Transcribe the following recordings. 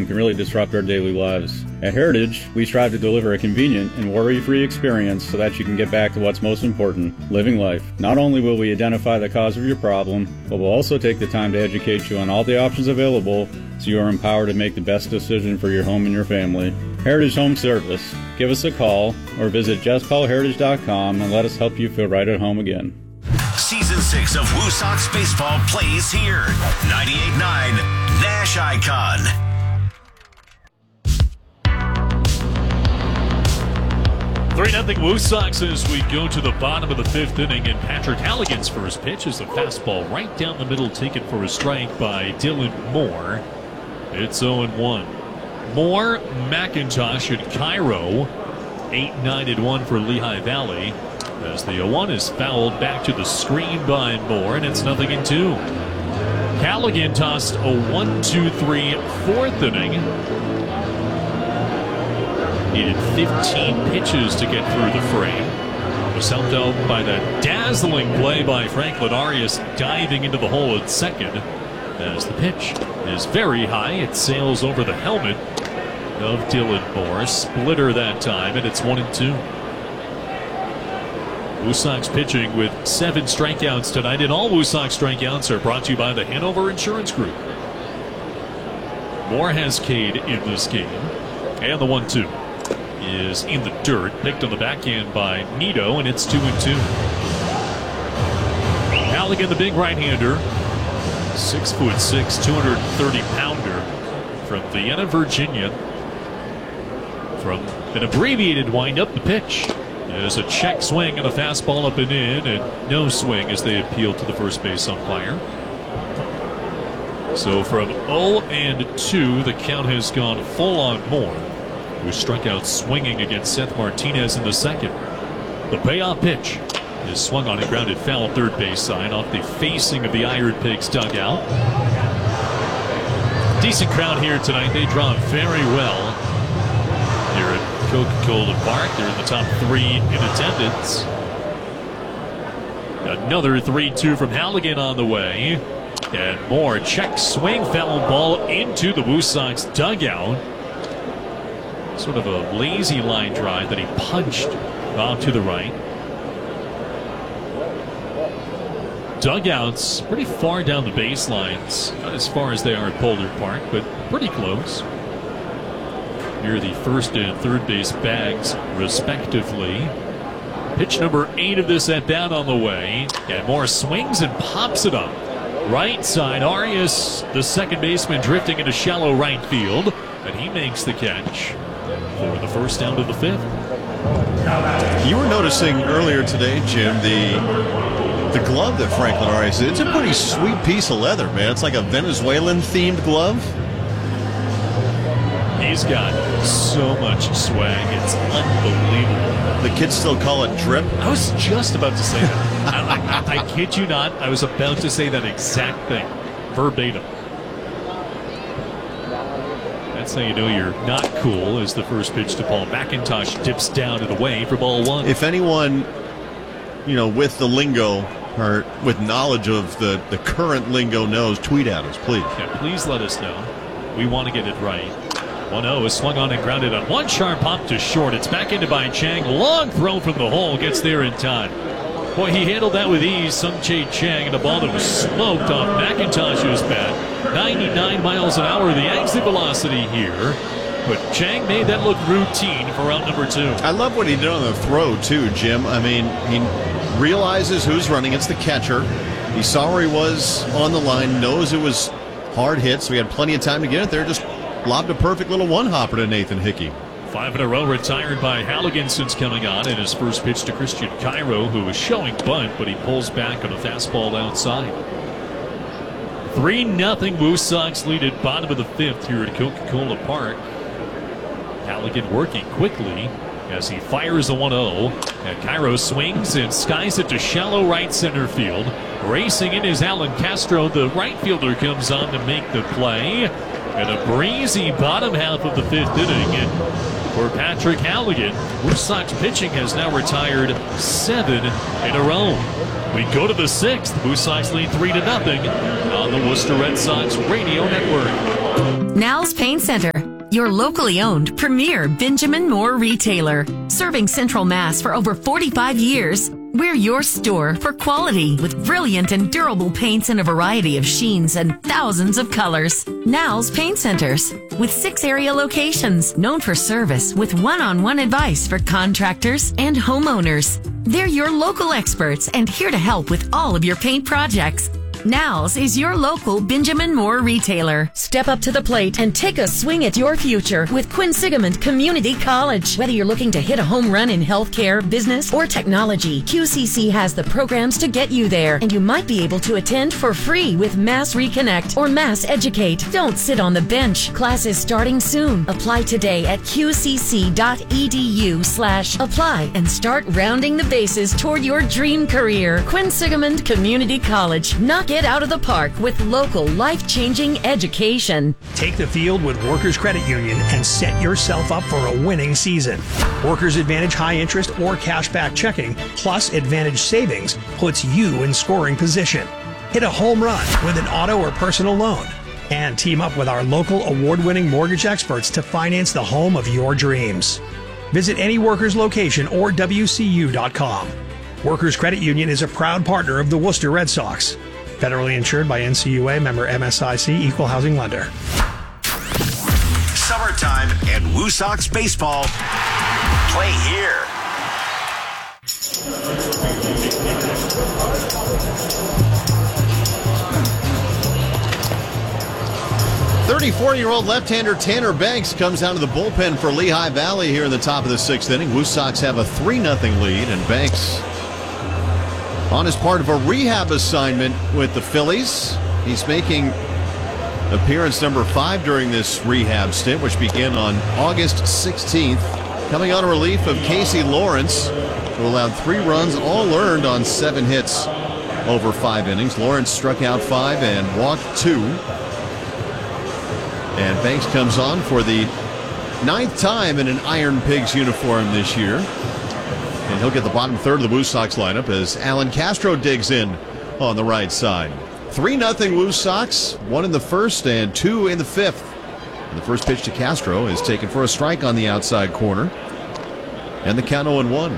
problem can really disrupt our daily lives. At Heritage, we strive to deliver a convenient and worry-free experience so that you can get back to what's most important, living life. Not only will we identify the cause of your problem, but we'll also take the time to educate you on all the options available so you are empowered to make the best decision for your home and your family. Heritage Home Service. Give us a call or visit justcallheritage.com and let us help you feel right at home again. Season 6 of Woo Sox Baseball plays here. 98.9 Nash Icon. 3-0 Woo Sox as we go to the bottom of the 5th inning, and Patrick Halligan's first pitch is a fastball right down the middle, taken for a strike by Dylan Moore. It's 0-1. Moore, McIntosh, and Cairo. 8-9-1 for Lehigh Valley. As the 0-1 is fouled back to the screen by Moore, and it's 0-2. Halligan tossed a 1-2-3 4th inning. Needed 15 pitches to get through the frame. Was helped out by that dazzling play by Franklin Arias, diving into the hole at second. As the pitch is very high, it sails over the helmet of Dylan Moore. Splitter that time, and it's 1-2. Woo Sox pitching with 7 strikeouts tonight, and all Woo Sox strikeouts are brought to you by the Hanover Insurance Group. Moore has Cade in this game, and the 1-2 is in the dirt, picked on the backhand by Nito, and it's 2-2. Halligan, the big right-hander, 6'6", 230-pounder from Vienna, Virginia. From an abbreviated windup, the pitch is a check swing and a fastball up and in, and no swing as they appeal to the first base umpire. So from 0-2, the count has gone full on Moore, who struck out swinging against Seth Martinez in the second. The payoff pitch is swung on and grounded foul third base side off the facing of the Iron Pigs dugout. Decent crowd here tonight. They draw very well here at Coca-Cola Park. They're in the top 3 in attendance. Another 3-2 from Halligan on the way. And Moore, check swing, foul ball into the Woo Sox dugout. Sort of a lazy line drive that he punched off to the right. Dugouts pretty far down the baselines, not as far as they are at Boulder Park, but pretty close. Near the first and third base bags, respectively. Pitch number 8 of this at bat on the way, and Moore swings and pops it up. Right side, Arias, the second baseman, drifting into shallow right field, and he makes the catch for the first out of the 5th. You were noticing earlier today, Jim, the glove that Franklin Arias did. It's a pretty sweet piece of leather, man. It's like a Venezuelan-themed glove. He's got so much swag. It's unbelievable. The kids still call it drip. I was just about to say that. I kid you not. I was about to say that exact thing, verbatim. That's how you know you're not cool, as the first pitch to Paul McIntosh dips down and away for ball 1. If anyone, with the lingo or with knowledge of the current lingo knows, tweet at us, please. Yeah, please let us know. We want to get it right. 1-0 is swung on and grounded on one sharp pop to short. It's back into by Chang. Long throw from the hole. Gets there in time. Boy, he handled that with ease. Sung-Chae Chang, and a ball that was smoked off McIntosh's bat. 99 miles an hour, the exit velocity here. But Chang made that look routine for round number 2. I love what he did on the throw, too, Jim. I mean, he realizes who's running. It's the catcher. He saw where he was on the line, knows it was hard hit, so he had plenty of time to get it there. Just lobbed a perfect little one-hopper to Nathan Hickey. 5 in a row retired by Halligan since coming on, in his first pitch to Christian Cairo, who was showing bunt, but he pulls back on a fastball outside. 3-0 Woo Sox lead at bottom of the 5th here at Coca-Cola Park. Halligan working quickly as he fires a 1-0, and Cairo swings and skies it to shallow right center field. Racing in is Alan Castro. The right fielder comes on to make the play. And a breezy bottom half of the 5th inning. And for Patrick Halligan, Woo Sox pitching has now retired 7 in a row. We go to the 6th. Woo Sox lead 3-0 on the Worcester Red Sox Radio Network. Now's Paint Center, your locally owned premier Benjamin Moore retailer. Serving Central Mass for over 45 years, we're your store for quality with brilliant and durable paints in a variety of sheens and thousands of colors. Now's Paint Centers, with 6 area locations known for service with one-on-one advice for contractors and homeowners. They're your local experts and here to help with all of your paint projects. Now's is your local Benjamin Moore retailer. Step up to the plate and take a swing at your future with Quinsigamond Community College. Whether you're looking to hit a home run in healthcare, business, or technology, QCC has the programs to get you there, and you might be able to attend for free with Mass Reconnect or Mass Educate. Don't sit on the bench. Classes starting soon. Apply today at qcc.edu/apply and start rounding the bases toward your dream career. Quinsigamond Community College. Knock it out of the park with local life-changing education. Take the field with Workers Credit Union and set yourself up for a winning season. Workers Advantage high interest or cashback checking plus Advantage savings puts you in scoring position. Hit a home run with an auto or personal loan and team up with our local award-winning mortgage experts to finance the home of your dreams. Visit any Workers location or WCU.com. Workers Credit Union is a proud partner of the Worcester Red Sox. Federally insured by NCUA, member MSIC, equal housing lender. Summertime and Woo Sox baseball. Play here. .34-year-old left-hander Tanner Banks comes out of the bullpen for Lehigh Valley here in the top of the 6th inning. Woo Sox have a 3-0 lead, and Banks on as part of a rehab assignment with the Phillies. He's making appearance number 5 during this rehab stint, which began on August 16th. Coming on relief of Casey Lawrence, who allowed 3 runs, all earned on 7 hits over 5 innings. Lawrence struck out 5 and walked 2. And Banks comes on for the 9th time in an Iron Pigs uniform this year. And he'll get the bottom third of the Woo Sox lineup as Alan Castro digs in on the right side. 3-0 Woo Sox, 1 in the first and 2 in the 5th. And the first pitch to Castro is taken for a strike on the outside corner. And the count 0-1.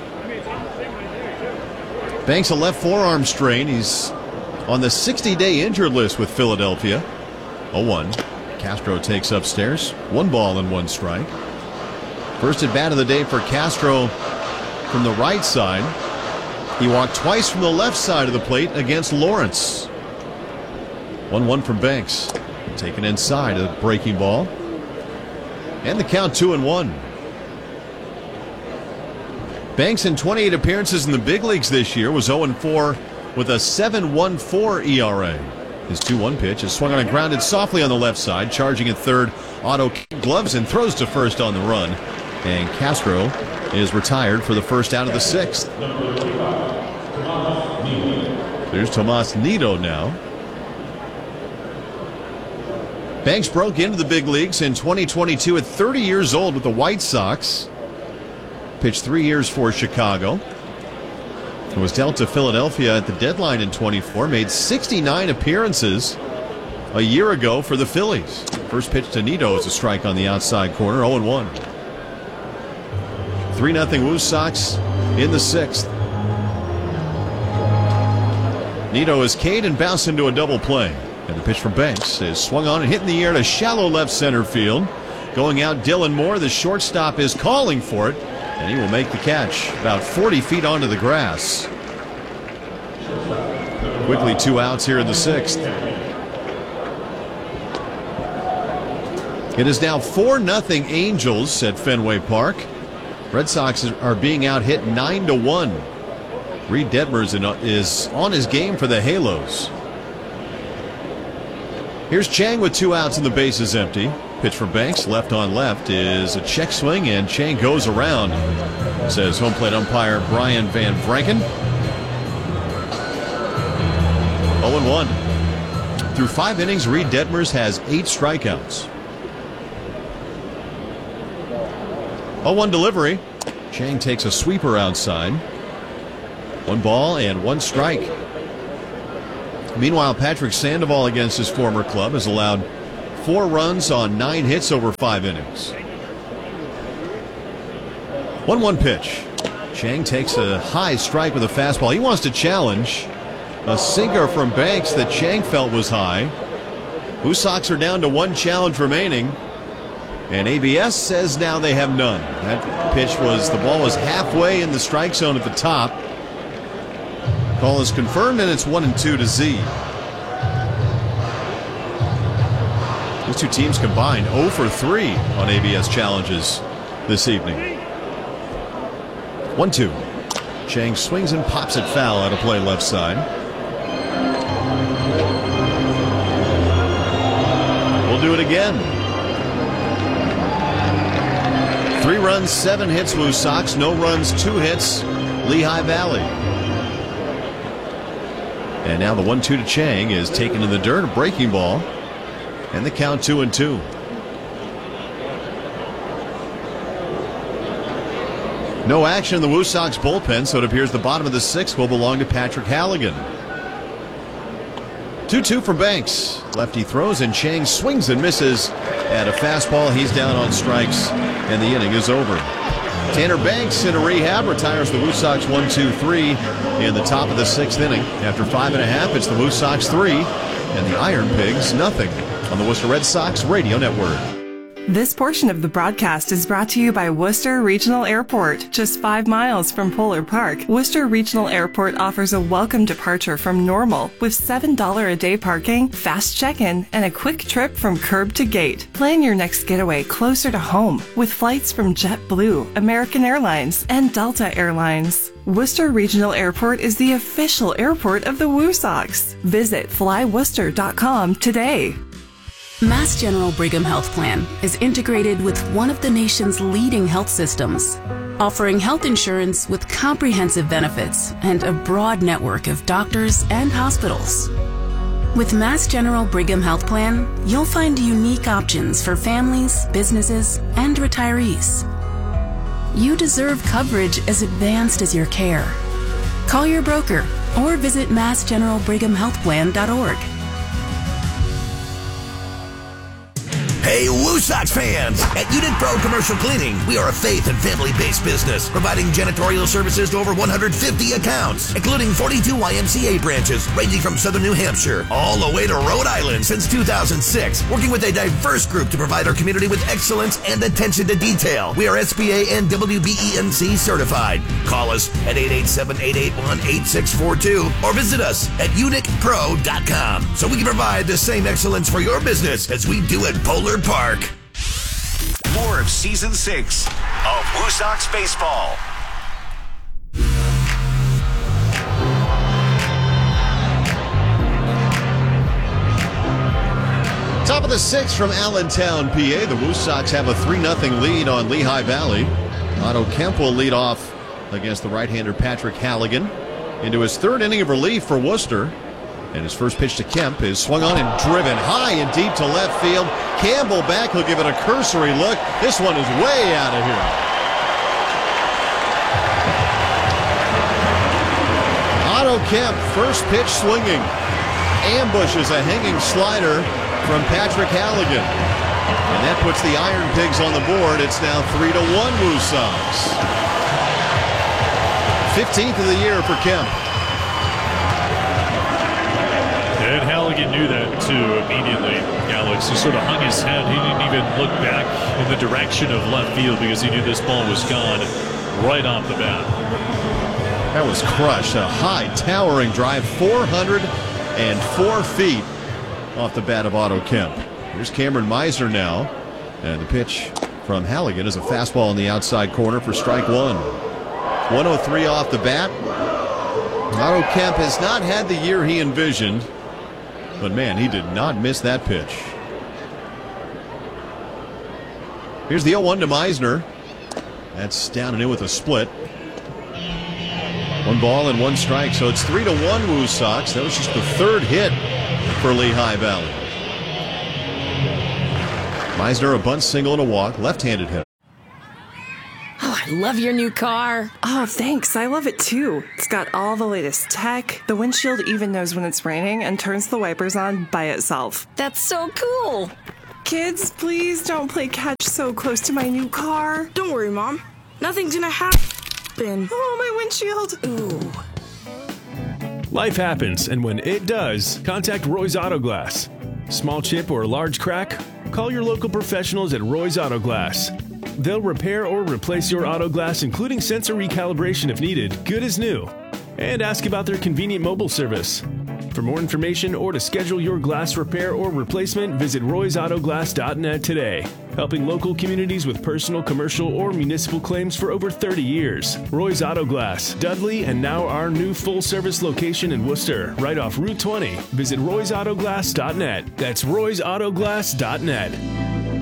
Banks a left forearm strain. He's on the 60-day injured list with Philadelphia. 0-1. Castro takes upstairs. 1 ball and 1 strike. First at bat of the day for Castro from the right side. He walked twice from the left side of the plate against Lawrence. 1-1 from Banks. Taken inside a breaking ball. And the count 2-1. Banks in 28 appearances in the big leagues this year was 0-4 with a 7.14 ERA. His 2-1 pitch is swung on and grounded softly on the left side. Charging at third, Otto gloves and throws to first on the run. And Castro is retired for the first out of the 6th. There's Tomas Nido now. Banks broke into the big leagues in 2022 at 30 years old with the White Sox. Pitched 3 years for Chicago. And was dealt to Philadelphia at the deadline in 24. Made 69 appearances a year ago for the Phillies. First pitch to Nido is a strike on the outside corner, 0-1. 3-0 Woo Sox in the 6th. Nido is K'd and bounced into a double play. And the pitch from Banks is swung on and hit in the air to shallow left center field. Going out, Dylan Moore, the shortstop, is calling for it. And he will make the catch about 40 feet onto the grass. Quickly 2 outs here in the 6th. It is now 4-0 Angels at Fenway Park. Red Sox are being out hit 9-1. Reed Detmers is on his game for the Halos. Here's Chang with 2 outs and the bases empty. Pitch from Banks, left on left, is a check swing, and Chang goes around, says home plate umpire Brian Van Vranken. 0-1. Through 5 innings, Reed Detmers has 8 strikeouts. 0-1 delivery. Chang takes a sweeper outside. 1 ball and 1 strike. Meanwhile, Patrick Sandoval against his former club has allowed 4 runs on 9 hits over 5 innings. 1-1 pitch. Chang takes a high strike with a fastball. He wants to challenge a sinker from Banks that Chang felt was high. Woo Sox are down to 1 challenge remaining. And ABS says now they have none. That pitch the ball was halfway in the strike zone at the top. Call is confirmed, and it's 1-2 to Z. These two teams combined 0 for 3 on ABS challenges this evening. 1-2. Chang swings and pops it foul out of play left side. We'll do it again. 3 runs, 7 hits, Woo Sox. No runs, 2 hits, Lehigh Valley. And now the 1-2 to Chang is taken in the dirt, a breaking ball. And the count 2-2. No action in the Woo Sox bullpen, so it appears the bottom of the 6th will belong to Patrick Halligan. 2-2 from Banks. Lefty throws and Chang swings and misses at a fastball. He's down on strikes and the inning is over. Tanner Banks into rehab, retires the Woo Sox 1-2-3 in the top of the 6th inning. After 5.5, it's the Woo Sox 3 and the Iron Pigs nothing on the Worcester Red Sox Radio Network. This portion of the broadcast is brought to you by Worcester Regional Airport, just 5 miles from Polar Park. Worcester Regional Airport offers a welcome departure from Normal with $7 a day parking, fast check-in, and a quick trip from curb to gate. Plan your next getaway closer to home with flights from JetBlue, American Airlines, and Delta Airlines. Worcester Regional Airport is the official airport of the Woo Sox. Visit flyworcester.com today. Mass General Brigham Health Plan is integrated with one of the nation's leading health systems, offering health insurance with comprehensive benefits and a broad network of doctors and hospitals. With Mass General Brigham Health Plan, you'll find unique options for families, businesses, and retirees. You deserve coverage as advanced as your care. Call your broker or visit massgeneralbrighamhealthplan.org. Hey, Woo Sox fans! At Unit Pro Commercial Cleaning, we are a faith and family-based business, providing janitorial services to over 150 accounts, including 42 YMCA branches, ranging from southern New Hampshire all the way to Rhode Island since 2006, working with a diverse group to provide our community with excellence and attention to detail. We are SBA and WBENC certified. Call us at 887-881-8642 or visit us at unitpro.com so we can provide the same excellence for your business as we do at Polar Park. More of Season 6 of Woo Sox Baseball. Top of the 6th from Allentown, PA. The Woo Sox have a 3-0 lead on Lehigh Valley. Otto Kemp will lead off against the right-hander Patrick Halligan into his 3rd inning of relief for Worcester. And his first pitch to Kemp is swung on and driven high and deep to left field. Campbell back. He'll give it a cursory look. This one is way out of here. Otto Kemp, first pitch swinging. Ambushes a hanging slider from Patrick Halligan. And that puts the Iron Pigs on the board. It's now 3-1 Woo Sox. 15th of the year for Kemp. And Halligan knew that, too, immediately, Alex. He sort of hung his head. He didn't even look back in the direction of left field because he knew this ball was gone right off the bat. That was crushed. A high, towering drive, 404 feet off the bat of Otto Kemp. Here's Cameron Meisner now. And the pitch from Halligan is a fastball in the outside corner for strike 1. 103 off the bat. Otto Kemp has not had the year he envisioned. But, man, he did not miss that pitch. Here's the 0-1 to Meisner. That's down and in with a split. 1 ball and 1 strike, so it's 3-1 Woo Sox. That was just the 3rd hit for Lehigh Valley. Meisner, a bunt single and a walk, left-handed hitter. Oh, I love your new car. Oh, thanks. I love it too. It's got all the latest tech. The windshield even knows when it's raining and turns the wipers on by itself. That's so cool. Kids, please don't play catch so close to my new car. Don't worry, Mom. Nothing's gonna happen. Oh, my windshield. Ooh. Life happens, and when it does, contact Roy's Auto Glass. Small chip or large crack? Call your local professionals at Roy's Auto Glass. They'll repair or replace your auto glass, including sensor recalibration if needed, good as new. And ask about their convenient mobile service. For more information or to schedule your glass repair or replacement, visit roysautoglass.net today. Helping local communities with personal, commercial, or municipal claims for over 30 years. Roy's Auto Glass, Dudley, and now our new full-service location in Worcester, right off Route 20. Visit roysautoglass.net. That's roysautoglass.net.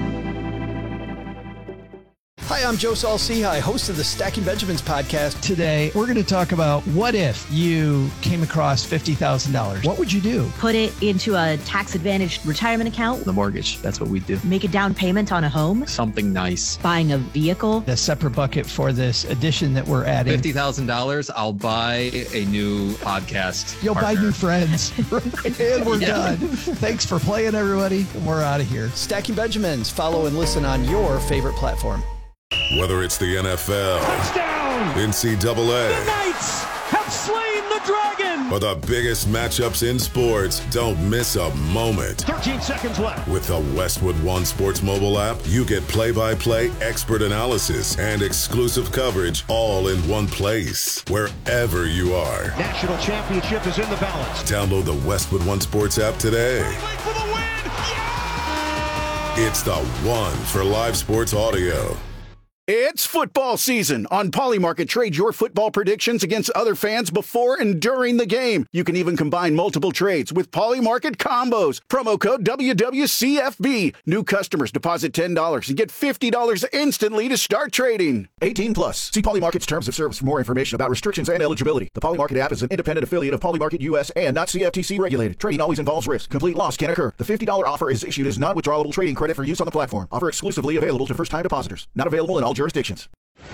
Hi, I'm Joe Saul-Sehy, host of the Stacking Benjamins podcast. Today, we're going to talk about what if you came across $50,000. What would you do? Put it into a tax-advantaged retirement account. The mortgage, that's what we do. Make a down payment on a home. Something nice. Buying a vehicle. A separate bucket for this addition that we're adding. $50,000, I'll buy a new podcast You'll partner. buy new friends. And we're done. Thanks for playing, everybody. We're out of here. Stacking Benjamins. Follow and listen on your favorite platform. Whether it's the NFL, touchdown, NCAA, the Knights have slain the dragon, or the biggest matchups in sports, don't miss a moment. 13 seconds left. With the Westwood One Sports mobile app, you get play-by-play expert analysis and exclusive coverage all in one place, wherever you are. National championship is in the balance. Download the Westwood One Sports app today. For the win. Yeah! It's the one for live sports audio. It's football season. On Polymarket, trade your football predictions against other fans before and during the game. You can even combine multiple trades with Polymarket combos. Promo code WWCFB. New customers deposit $10 and get $50 instantly to start trading. 18 plus. See Polymarket's terms of service for more information about restrictions and eligibility. The Polymarket app is an independent affiliate of Polymarket US and not CFTC regulated. Trading always involves risk. Complete loss can occur. The $50 offer is issued as non-withdrawable trading credit for use on the platform. Offer exclusively available to first-time depositors. Not available in all jurisdictions.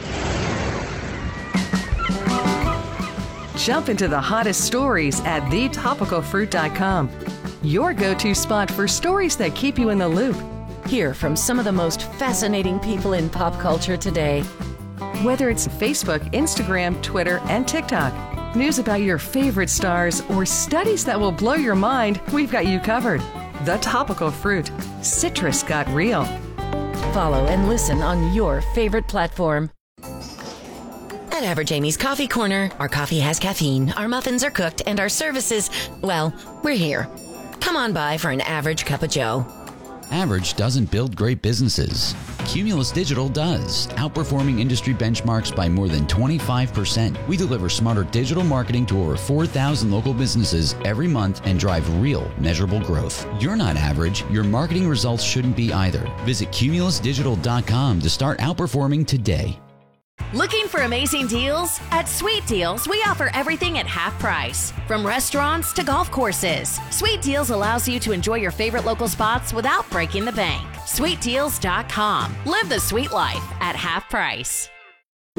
Jump into the hottest stories at thetopicalfruit.com. Your go-to spot for stories that keep you in the loop. Hear from some of the most fascinating people in pop culture today. Whether it's Facebook, Instagram, Twitter, and TikTok, news about your favorite stars, or studies that will blow your mind, we've got you covered. The Topical Fruit. Citrus got real. Follow and listen on your favorite platform. At Average Amy's Coffee Corner, our coffee has caffeine, our muffins are cooked, and our services, well, we're here. Come on by for an average cup of joe. Average doesn't build great businesses. Cumulus Digital does, outperforming industry benchmarks by more than 25%. We deliver smarter digital marketing to over 4,000 local businesses every month and drive real, measurable growth. You're not average. Your marketing results shouldn't be either. Visit cumulusdigital.com to start outperforming today. Looking for amazing deals? At Sweet Deals, we offer everything at half price. From restaurants to golf courses, Sweet Deals allows you to enjoy your favorite local spots without breaking the bank. SweetDeals.com. Live the sweet life at half price.